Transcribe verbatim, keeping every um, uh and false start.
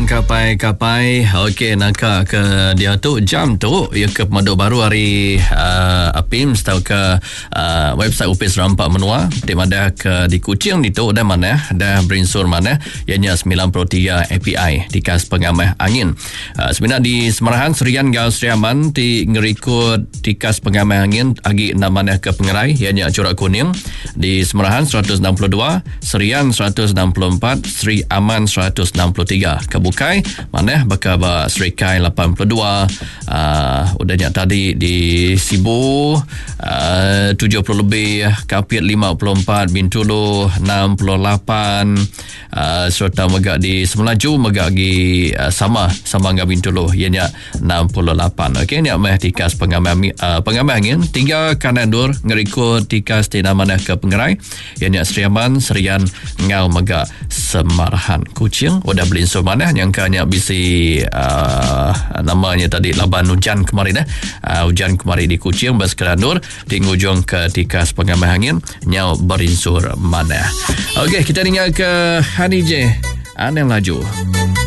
Kapai-kapai. Okey, nakak ke dia tu jam tu ya ke Pemaduk Baru hari uh, Apim setau ke uh, website U P Serampak Menua di mana ke di Kuching di tu dah mana dah berinsur mana ianya sembilan puluh tiga A P I di kas pengamai angin. Uh, sebenarnya di Semarahan Serian Gal Seriaman di ngerikut di kas pengamai angin agi namanya ke pengerai ianya Corak Kuning di Semarahan seratus enam puluh dua, Serian seratus enam puluh empat, Seri Aman seratus enam puluh tiga. Kebukai mana bakal Serikai lapan puluh dua, uh, udahnya tadi di Sibu uh, tujuh puluh lebih, Kapit lima puluh empat, Bintulu enam puluh lapan, uh, serta megak di Semelaju megak di uh, sama sama dengan Bintulu ianya enam puluh lapan. Okey, ni amah tikas pengamai uh, pengamai angin tiga kanan dur ngerikut tikas di namanya ke pengerai ianya Seriaman Serian Ngau megak Semarahan Kuching udah belinsur mana yang kanya bisi uh, namanya tadi laban hujan kemarin eh uh, hujan kemarin di Kuching bas kerandur di ngujung ke tikas pengamai angin nyau berinsur mana. Okey, kita dengar ke Hani J Anel Laju.